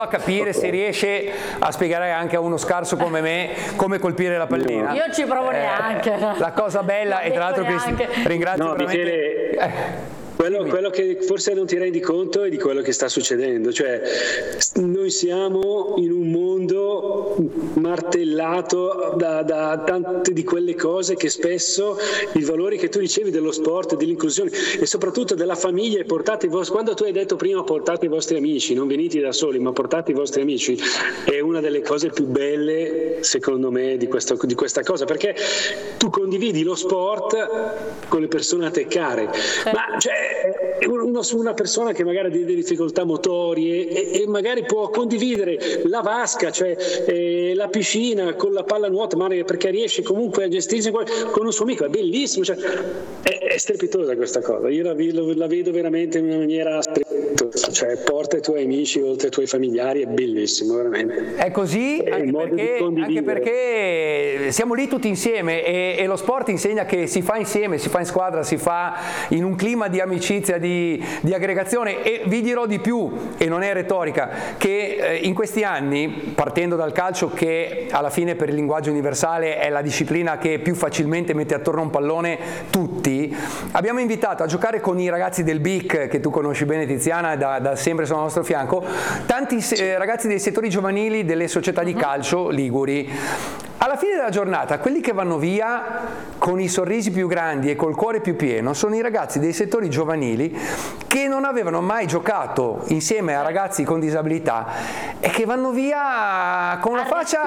a capire se riesce a spiegare anche a uno scarso come me come colpire la pallina. Io ci provo neanche. La cosa bella, e tra l'altro ringrazio veramente... Quello che forse non ti rendi conto è di quello che sta succedendo, cioè noi siamo in un mondo martellato da tante di quelle cose che spesso i valori che tu dicevi dello sport, dell'inclusione e soprattutto della famiglia, portate quando tu hai detto prima portate i vostri amici, non venite da soli ma portate i vostri amici, è una delle cose più belle secondo me di questa cosa, perché tu condividi lo sport con le persone a te care, ma cioè una persona che magari ha delle difficoltà motorie e magari può condividere la vasca, cioè la piscina con la pallanuoto, perché riesce comunque a gestirsi con un suo amico, è bellissimo, cioè, è strepitosa questa cosa, io la vedo veramente in una maniera strepitosa, cioè porta i tuoi amici oltre ai tuoi familiari, è bellissimo veramente. È così anche perché siamo lì tutti insieme e lo sport insegna che si fa insieme, si fa in squadra, si fa in un clima di amicizia, di aggregazione, e vi dirò di più, e non è retorica, che in questi anni, partendo dal calcio che alla fine per il linguaggio universale è la disciplina che più facilmente mette attorno a un pallone tutti, abbiamo invitato a giocare con i ragazzi del BIC, che tu conosci bene Tiziana, da sempre sono al nostro fianco, tanti ragazzi dei settori giovanili delle società di calcio liguri. Alla fine della giornata, quelli che vanno via con i sorrisi più grandi e col cuore più pieno sono i ragazzi dei settori giovanili che non avevano mai giocato insieme a ragazzi con disabilità e che vanno via con la faccia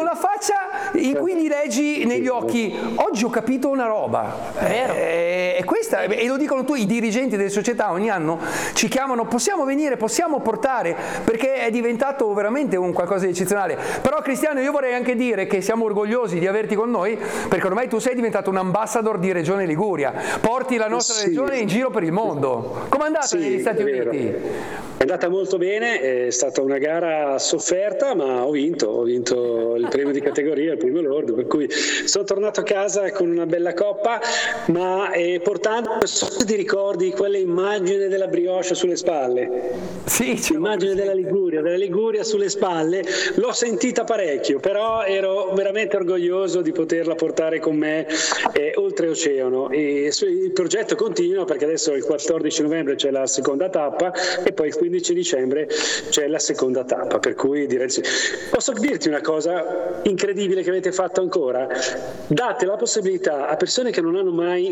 in cui gli leggi negli occhi: oggi ho capito una roba. E questa, e lo dicono i dirigenti delle società ogni anno ci chiamano, possiamo venire, possiamo portare, perché è diventato veramente un qualcosa di eccezionale. Però Cristiano, io vorrei anche dire che siamo orgogliosi di averti con noi, perché ormai tu sei diventato un ambassador di Regione Liguria, porti la nostra regione in giro per il mondo. Com'è andata negli Stati Uniti? È andata molto bene, è stata una gara sofferta, ma ho vinto il premio di categoria, il primo lordo, per cui sono tornato a casa con una bella coppa, ma portando, se ti ricordi quelle immagini della brioche sulle spalle? Sì, l'immagine della Liguria sulle spalle, l'ho sentita parecchio, però ero veramente orgoglioso di poterla portare con me oltreoceano, e il progetto continua, perché adesso il 14 novembre c'è la seconda tappa e poi il 15 dicembre c'è la seconda tappa, per cui direi sì. Posso dirti una cosa incredibile che avete fatto ancora? Date la possibilità a persone che non hanno mai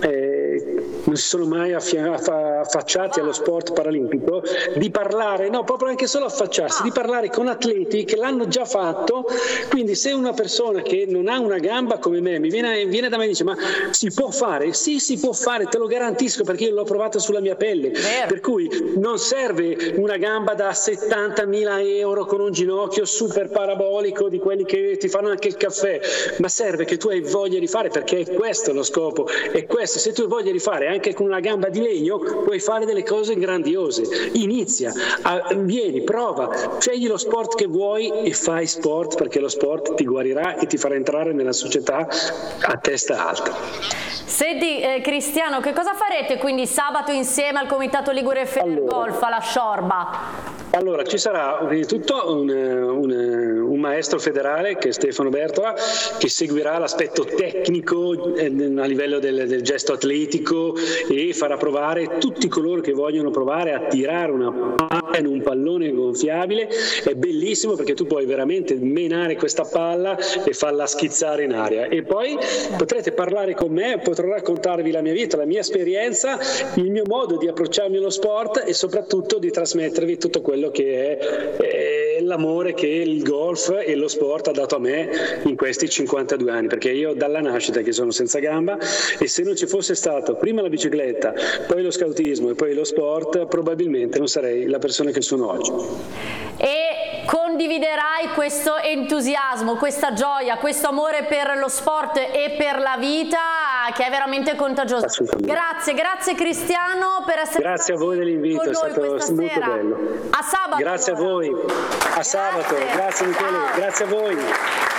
non si sono mai affacciati allo sport paralimpico di parlare, no, proprio anche solo affacciarsi, di parlare con atleti che l'hanno già fatto. Quindi se una persona che non ha una gamba come me viene da me e dice: ma si può fare? Sì, si può fare, te lo garantisco, perché io l'ho provato sulla mia pelle. Per cui non serve una gamba da 70.000 euro con un ginocchio super parabolico di quelli che ti fanno anche il caffè, ma serve che tu hai voglia di fare, perché è questo lo scopo, è questo. Se tu hai voglia di fare anche con una gamba di legno, puoi fare delle cose grandiose. Inizia, vieni, prova, scegli lo sport che vuoi e fai sport, perché lo sport ti guarirà e ti farà entrare nella società a testa alta. Senti Cristiano, che cosa farete quindi sabato insieme al Comitato Ligure Federgolf alla Sciorba? Allora, ci sarà prima di tutto un maestro federale, che è Stefano Bertola, che seguirà l'aspetto tecnico a livello del gesto atletico e farà provare tutti coloro che vogliono provare a tirare una palla in un pallone gonfiabile. È bellissimo, perché tu puoi veramente menare questa palla e farla schizzare in aria, e poi potrete parlare con me, potrò raccontarvi la mia vita, la mia esperienza, il mio modo di approcciarmi allo sport e soprattutto di trasmettervi tutto quello che è l'amore che il golf e lo sport ha dato a me in questi 52 anni, perché io dalla nascita che sono senza gamba, e se non ci fosse stato prima la bicicletta, poi lo scautismo e poi lo sport, probabilmente non sarei la persona che sono oggi. E condividerai questo entusiasmo, questa gioia, questo amore per lo sport e per la vita, che è veramente contagioso. Grazie Cristiano per essere grazie a voi dell'invito, è stato molto bello. A sabato. Grazie a voi, a sabato, grazie Michele, grazie a voi.